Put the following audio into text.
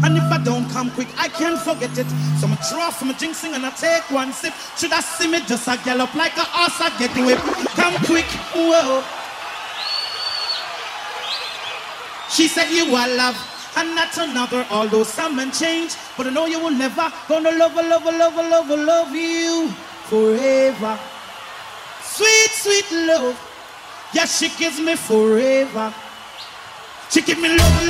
And if I don't come quick, I can't forget it. So I draw from a jinxing and I take one sip. Should I see me just a gallop like a horse, I get whipped. Come quick, whoa. She said you are love and not another, although some men change. But I know you will never gonna love you forever. Sweet, sweet love. Yeah, she gives me forever. She give me love.